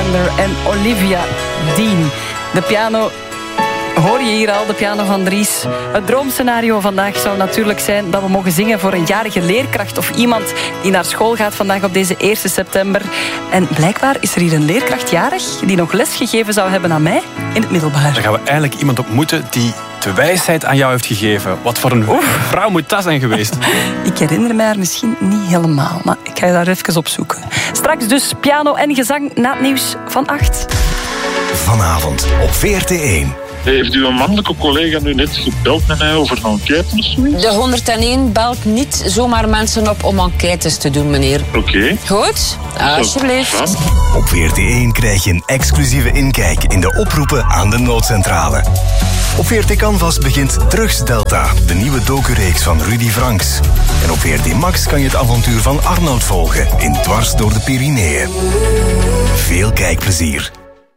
Alexander en Olivia Dean. De piano... Hoor je hier al, de piano van Dries? Het droomscenario vandaag zou natuurlijk zijn dat we mogen zingen voor een jarige leerkracht of iemand die naar school gaat vandaag op deze 1 september. En blijkbaar is er hier een leerkracht jarig die nog les gegeven zou hebben aan mij in het middelbaar. Dan gaan we eigenlijk iemand ontmoeten die de wijsheid aan jou heeft gegeven. Wat voor een vrouw moet dat zijn geweest? Ik herinner mij haar misschien niet helemaal, maar ik ga daar even op zoeken. Straks dus piano en gezang na het nieuws van 8. Vanavond op VRT1. Heeft uw mannelijke collega nu net gebeld met mij over een enquête of zoiets? De 101 belt niet zomaar mensen op om enquêtes te doen, meneer. Oké. Goed, alsjeblieft. Op VRT1 krijg je een exclusieve inkijk in de oproepen aan de noodcentrale. Op VRT Canvas begint Drugs Delta, de nieuwe docureeks van Rudy Franks. En op VRT Max kan je het avontuur van Arnoud volgen in Dwars door de Pyreneeën. Veel kijkplezier.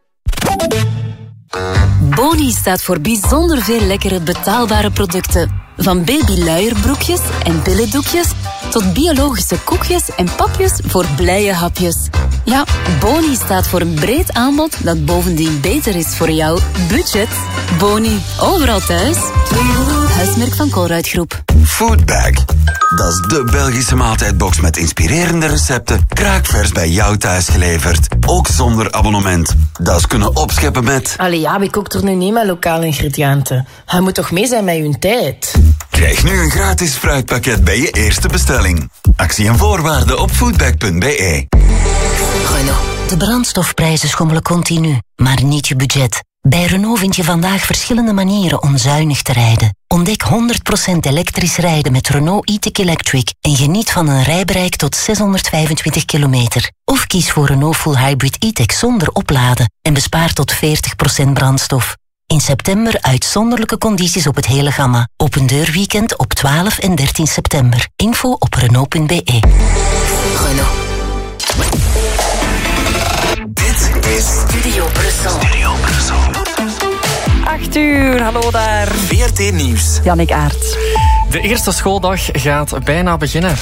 Boni staat voor bijzonder veel lekkere betaalbare producten. Van babyluierbroekjes en billendoekjes tot biologische koekjes en papjes voor blije hapjes. Ja, Boni staat voor een breed aanbod dat bovendien beter is voor jouw budget. Boni, overal thuis. Huismerk van Colruyt Groep. Foodbag. Dat is de Belgische maaltijdbox met inspirerende recepten, kraakvers bij jou thuis geleverd. Ook zonder abonnement. Dat is kunnen opscheppen met... Allee ja, wie kookt er nu niet met lokale ingrediënten? Hij moet toch mee zijn met uw tijd? Krijg nu een gratis fruitpakket bij je eerste bestelling. Actie en voorwaarden op foodbag.be. Renault. De brandstofprijzen schommelen continu, maar niet je budget. Bij Renault vind je vandaag verschillende manieren om zuinig te rijden. Ontdek 100% elektrisch rijden met Renault e-tech Electric en geniet van een rijbereik tot 625 kilometer. Of kies voor Renault Full Hybrid e-tech zonder opladen en bespaar tot 40% brandstof. In september uitzonderlijke condities op het hele gamma. Open deurweekend op 12 en 13 september. Info op Renault.be. Renault. Dit is Studio Brussel. 8 uur, hallo daar. VRT Nieuws. Jannik Aert. De eerste schooldag gaat bijna beginnen.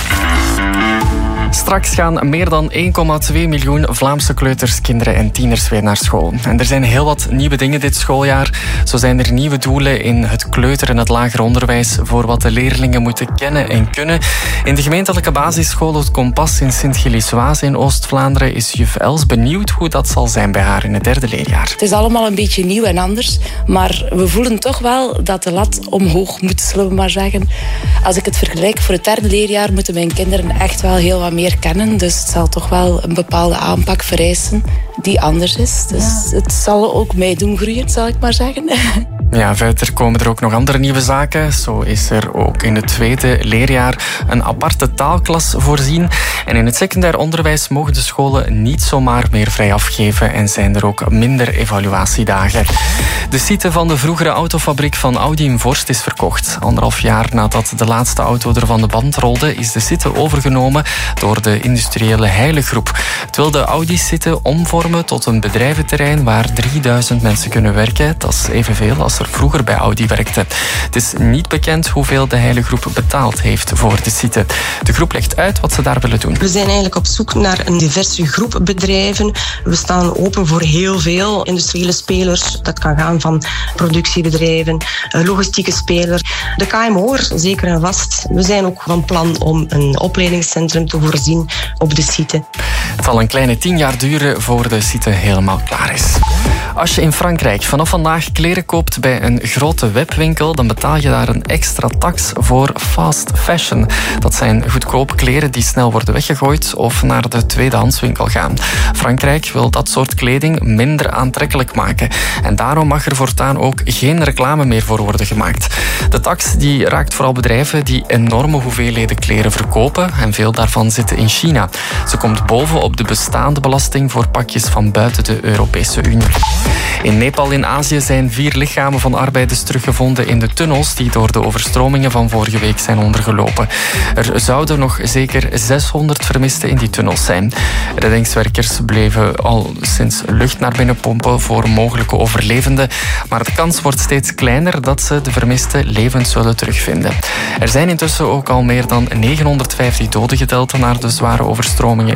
Straks gaan meer dan 1,2 miljoen Vlaamse kleuters, kinderen en tieners weer naar school. En er zijn heel wat nieuwe dingen dit schooljaar. Zo zijn er nieuwe doelen in het kleuter- en het lager onderwijs voor wat de leerlingen moeten kennen en kunnen. In de gemeentelijke basisschool Het Kompas in Sint-Gilles-Waas in Oost-Vlaanderen is juf Els benieuwd hoe dat zal zijn bij haar in het 3e leerjaar. Het is allemaal een beetje nieuw en anders, maar we voelen toch wel dat de lat omhoog moet, zullen we maar zeggen. Als ik het vergelijk voor het 3e leerjaar moeten mijn kinderen echt wel heel wat meer kennen. Dus het zal toch wel een bepaalde aanpak vereisen die anders is. Dus het zal ook mij doen groeien, zal ik maar zeggen. Ja, verder komen er ook nog andere nieuwe zaken. Zo is er ook in het 2e leerjaar een aparte taalklas voorzien. En in het secundair onderwijs mogen de scholen niet zomaar meer vrij afgeven en zijn er ook minder evaluatiedagen. De site van de vroegere autofabriek van Audi in Vorst is verkocht. 1,5 jaar nadat de laatste auto er van de band rolde, is de site overgenomen door de industriële Heile Groep. Het wil de Audi-site omvormen tot een bedrijventerrein waar 3000 mensen kunnen werken. Dat is evenveel als er vroeger bij Audi werkte. Het is niet bekend hoeveel de Heile Groep betaald heeft voor de site. De groep legt uit wat ze daar willen doen. We zijn eigenlijk op zoek naar een diverse groep bedrijven. We staan open voor heel veel industriële spelers. Dat kan gaan van productiebedrijven, logistieke spelers. De KMO'er, zeker en vast. We zijn ook van plan om een opleidingscentrum te voorzien op de site. Het zal een kleine 10 jaar duren voor de site helemaal klaar is. Als je in Frankrijk vanaf vandaag kleren koopt bij een grote webwinkel, dan betaal je daar een extra tax voor fast fashion. Dat zijn goedkope kleren die snel worden weggegooid of naar de tweedehandswinkel gaan. Frankrijk wil dat soort kleding minder aantrekkelijk maken. En daarom mag er voortaan ook geen reclame meer voor worden gemaakt. De tax die raakt vooral bedrijven die enorme hoeveelheden kleren verkopen en veel daarvan zitten in China. Ze komt bovenop de bestaande belasting voor pakjes van buiten de Europese Unie. In Nepal in Azië zijn 4 lichamen van arbeiders teruggevonden in de tunnels die door de overstromingen van vorige week zijn ondergelopen. Er zouden nog zeker 600 vermisten in die tunnels zijn. Reddingswerkers bleven al sinds lucht naar binnen pompen voor mogelijke overlevenden, maar de kans wordt steeds kleiner dat ze de vermisten levend zullen terugvinden. Er zijn intussen ook al meer dan 950 doden geteld na de zware overstromingen in Nepal.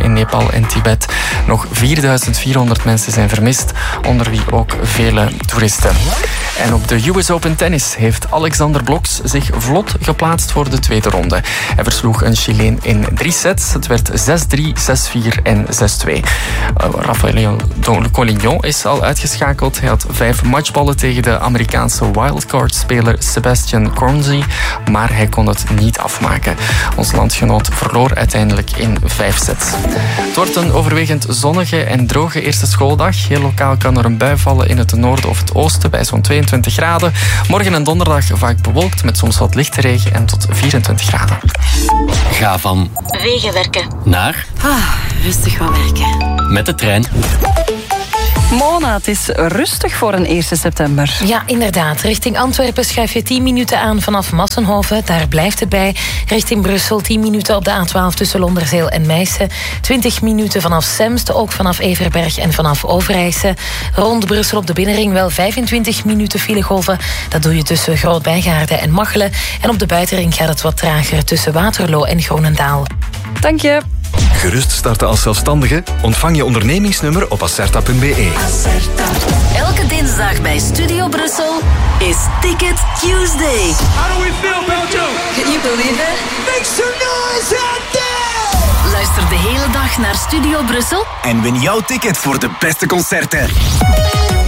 Nepal en Tibet. Nog 4400 mensen zijn vermist, onder wie ook vele toeristen. En op de US Open Tennis heeft Alexander Blok's zich vlot geplaatst voor de tweede ronde. Hij versloeg een Chileen in 3 sets. Het werd 6-3, 6-4 en 6-2. Rafael Collignon is al uitgeschakeld. Hij had 5 matchballen tegen de Amerikaanse wildcard-speler Sebastian Cornzy, maar hij kon het niet afmaken. Onze landgenoot verloor uiteindelijk in 5 sets. Het wordt een overwegend zonnige en droge eerste schooldag. Heel lokaal kan er een bui vallen in het noorden of het oosten bij zo'n 22 graden. Morgen en donderdag vaak bewolkt met soms wat lichte regen en tot 24 graden. Ga van wegenwerken naar rustig gaan werken. Met de trein. Mona, het is rustig voor een 1 september. Ja, inderdaad. Richting Antwerpen schuif je 10 minuten aan vanaf Massenhoven. Daar blijft het bij. Richting Brussel 10 minuten op de A12 tussen Londerzeel en Meissen. 20 minuten vanaf Semst, ook vanaf Everberg en vanaf Overijse. Rond Brussel op de binnenring wel 25 minuten filegolven. Dat doe je tussen Groot-Bijgaarden en Machelen. En op de buitenring gaat het wat trager tussen Waterloo en Groenendaal. Dank je. Gerust starten als zelfstandige? Ontvang je ondernemingsnummer op acerta.be. Elke dinsdag bij Studio Brussel is Ticket Tuesday. How do we feel, Belgium? Can you believe it? Make some noise out there! Luister de hele dag naar Studio Brussel En win jouw ticket voor de beste concerten.